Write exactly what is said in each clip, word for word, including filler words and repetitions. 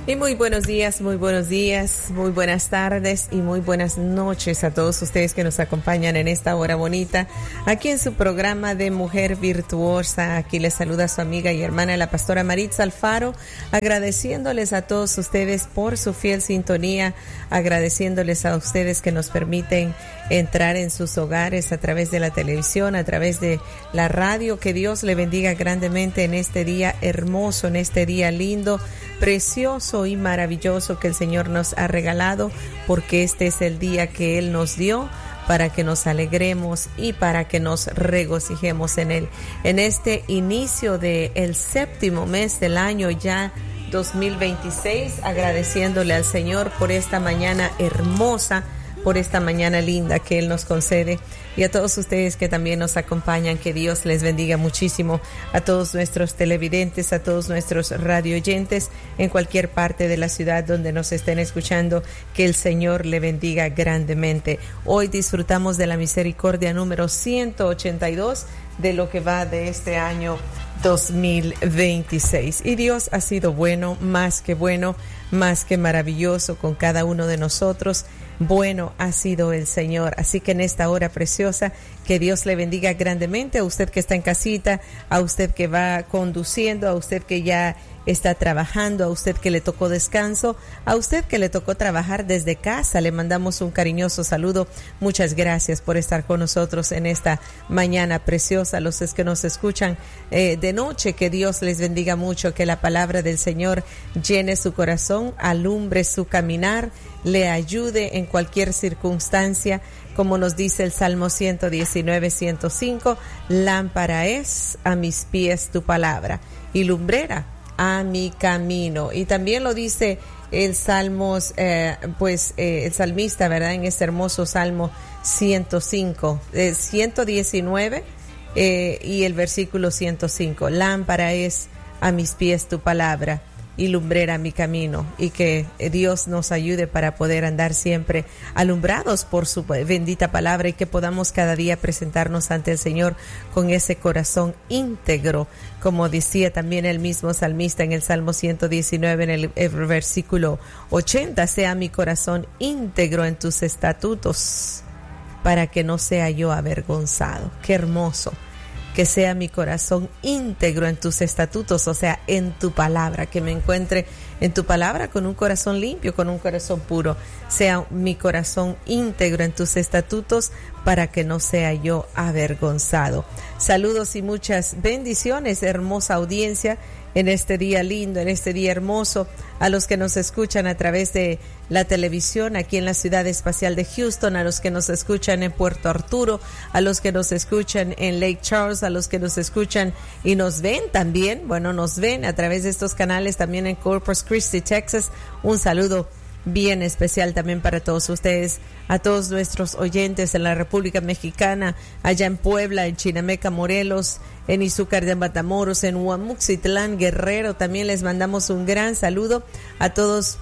Y muy buenos días, muy buenos días, muy buenas tardes y muy buenas noches a todos ustedes que nos acompañan en esta hora bonita, aquí en su programa de Mujer Virtuosa. Aquí les saluda su amiga y hermana, la pastora Maritza Alfaro, agradeciéndoles a todos ustedes por su fiel sintonía, agradeciéndoles a ustedes que nos permiten entrar en sus hogares a través de la televisión, a través de la radio. Que Dios le bendiga grandemente en este día hermoso, en este día lindo, precioso y maravilloso que el Señor nos ha regalado, porque este es el día que Él nos dio para que nos alegremos y para que nos regocijemos en Él. En este inicio del séptimo mes del año ya dos mil veintiséis, agradeciéndole al Señor por esta mañana hermosa, por esta mañana linda que Él nos concede, y a todos ustedes que también nos acompañan, que Dios les bendiga muchísimo, a todos nuestros televidentes, a todos nuestros radio oyentes en cualquier parte de la ciudad donde nos estén escuchando, que el Señor le bendiga grandemente. Hoy disfrutamos de la misericordia número ciento ochenta y dos de lo que va de este año dos mil veintiséis, y Dios ha sido bueno, más que bueno, más que maravilloso con cada uno de nosotros. Bueno ha sido el Señor. Así que en esta hora preciosa, que Dios le bendiga grandemente a usted que está en casita, a usted que va conduciendo, a usted que ya está trabajando, a usted que le tocó descanso, a usted que le tocó trabajar desde casa. Le mandamos un cariñoso saludo. Muchas gracias por estar con nosotros en esta mañana preciosa. Los que nos escuchan eh, de noche, que Dios les bendiga mucho, que la palabra del Señor llene su corazón, alumbre su caminar, le ayude en cualquier circunstancia. Como nos dice el Salmo ciento diecinueve, ciento cinco, lámpara es a mis pies tu palabra y lumbrera a mi camino. Y también lo dice el Salmos, eh, pues eh, el salmista, ¿verdad? En este hermoso Salmo ciento cinco, eh, ciento diecinueve eh, y el versículo ciento cinco. Lámpara es a mis pies tu palabra y lumbrera mi camino, y que Dios nos ayude para poder andar siempre alumbrados por su bendita palabra, y que podamos cada día presentarnos ante el Señor con ese corazón íntegro, como decía también el mismo salmista en el Salmo ciento diecinueve, en el, el versículo ochenta, sea mi corazón íntegro en tus estatutos, para que no sea yo avergonzado. Qué hermoso. Que sea mi corazón íntegro en tus estatutos, o sea, en tu palabra, que me encuentre en tu palabra con un corazón limpio, con un corazón puro. Sea mi corazón íntegro en tus estatutos, para que no sea yo avergonzado. Saludos y muchas bendiciones, hermosa audiencia, en este día lindo, en este día hermoso, a los que nos escuchan a través de la televisión aquí en la ciudad espacial de Houston, a los que nos escuchan en Puerto Arturo, a los que nos escuchan en Lake Charles, a los que nos escuchan y nos ven también, bueno, nos ven a través de estos canales también en Corpus Christi, Texas. Un saludo bien especial también para todos ustedes, a todos nuestros oyentes en la República Mexicana, allá en Puebla, en Chinameca, Morelos, en Izúcar de Matamoros, en Huamuxitlán, Guerrero. También les mandamos un gran saludo a todos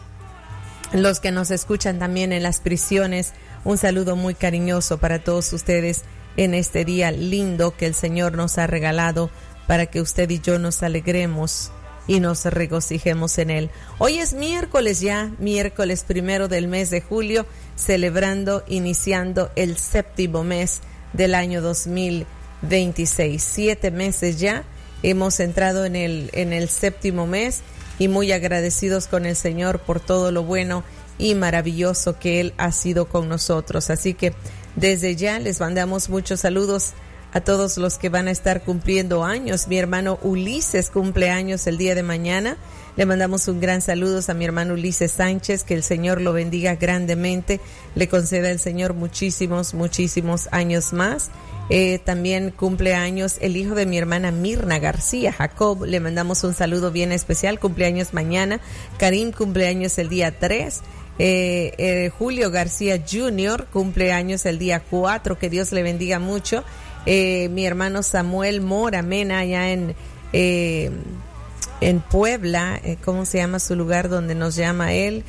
los que nos escuchan también en las prisiones. Un saludo muy cariñoso para todos ustedes en este día lindo que el Señor nos ha regalado, para que usted y yo nos alegremos y nos regocijemos en Él. Hoy es miércoles ya, miércoles primero del mes de julio, celebrando, iniciando el séptimo mes del año dos mil veintiséis. Siete meses ya, hemos entrado en el, en el séptimo mes, y muy agradecidos con el Señor por todo lo bueno y maravilloso que Él ha sido con nosotros. Así que desde ya les mandamos muchos saludos a todos los que van a estar cumpliendo años. Mi hermano Ulises cumple años el día de mañana. Le mandamos un gran saludo a mi hermano Ulises Sánchez, que el Señor lo bendiga grandemente, le conceda el Señor muchísimos, muchísimos años más. Eh, también cumple años el hijo de mi hermana Mirna García, Jacob. Le mandamos un saludo bien especial, cumpleaños mañana. Karim cumpleaños el día tres. Eh, eh, Julio García junior cumpleaños el día cuatro, que Dios le bendiga mucho. Eh, mi hermano Samuel Mora Mena, allá en eh, en Puebla, eh, ¿cómo se llama su lugar donde nos llama él?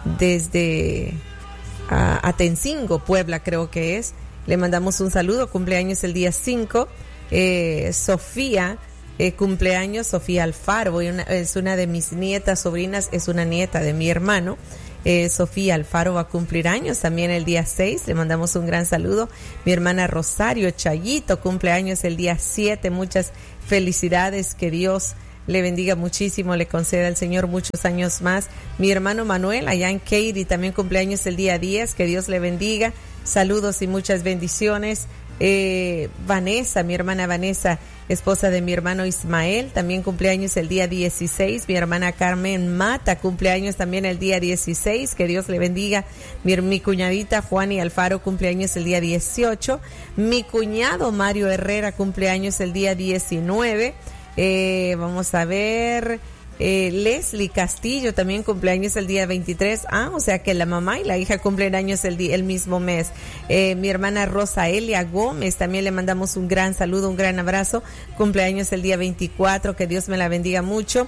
Desde uh, Atencingo, Puebla creo que es. Le mandamos un saludo, cumpleaños el día cinco. Eh, Sofía eh, cumpleaños Sofía Alfaro, una, es una de mis nietas, sobrinas, es una nieta de mi hermano. Eh, Sofía Alfaro va a cumplir años también el día seis, le mandamos un gran saludo. Mi hermana Rosario Chayito cumple años el día siete, muchas felicidades, que Dios le bendiga muchísimo, le conceda al Señor muchos años más. Mi hermano Manuel allá en Katy también cumpleaños el día diez, que Dios le bendiga, saludos y muchas bendiciones. Eh, Vanessa, mi hermana Vanessa, esposa de mi hermano Ismael, también cumpleaños el día dieciséis. Mi hermana Carmen Mata cumpleaños también el día dieciséis, que Dios le bendiga. Mi, mi cuñadita Juani Alfaro cumpleaños el día dieciocho. Mi cuñado Mario Herrera cumpleaños el día diecinueve. Eh, vamos a ver, eh, Leslie Castillo también cumpleaños el día veintitrés. Ah, o sea que la mamá y la hija cumplen años el, día, el mismo mes. Eh, mi hermana Rosa Elia Gómez, también le mandamos un gran saludo, un gran abrazo. Cumpleaños el día veinticuatro, que Dios me la bendiga mucho.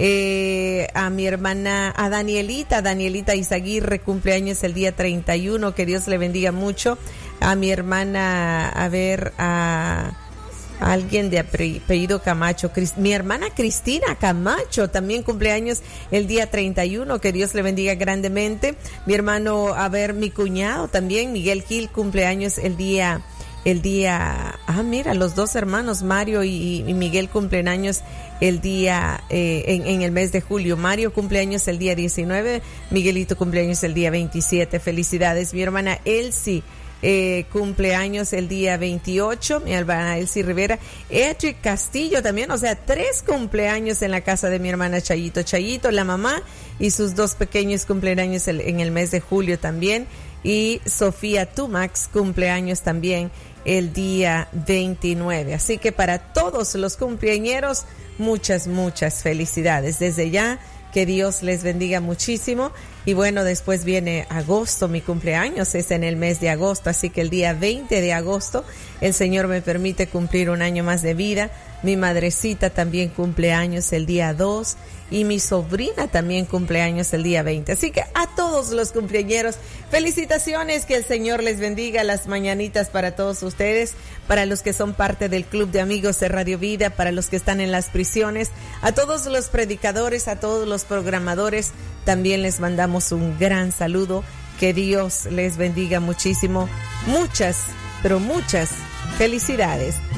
Eh, a mi hermana, a Danielita, Danielita Izaguirre, cumpleaños el día treinta y uno, que Dios le bendiga mucho. A mi hermana, a ver, a... alguien de apellido Camacho, mi hermana Cristina Camacho también cumpleaños el día treinta y uno, que Dios le bendiga grandemente. Mi hermano, a ver, mi cuñado también, Miguel Gil, cumpleaños el día, el día, ah, mira, los dos hermanos, Mario y, y Miguel, cumplen años el día, eh, en, en el mes de julio. Mario cumpleaños el día diecinueve, Miguelito cumpleaños el día veintisiete, felicidades. Mi hermana Elsie, Eh, cumpleaños el día veintiocho, mi hermana Elsie Rivera. Edric Castillo también, o sea, tres cumpleaños en la casa de mi hermana Chayito. Chayito, la mamá, y sus dos pequeños cumpleaños el, en el mes de julio también. Y Sofía Tumax cumpleaños también el día veintinueve. Así que para todos los cumpleañeros, muchas, muchas felicidades. Desde ya, que Dios les bendiga muchísimo. Y bueno, después viene agosto, mi cumpleaños es en el mes de agosto, así que el día veinte de agosto el Señor me permite cumplir un año más de vida. Mi madrecita también cumple años el día dos y mi sobrina también cumple años el día veinte. Así que a todos los cumpleañeros, felicitaciones, que el Señor les bendiga, las mañanitas para todos ustedes, para los que son parte del Club de Amigos de Radio Vida, para los que están en las prisiones, a todos los predicadores, a todos los programadores, también les mandamos un gran saludo, que Dios les bendiga muchísimo, muchas, pero muchas felicidades.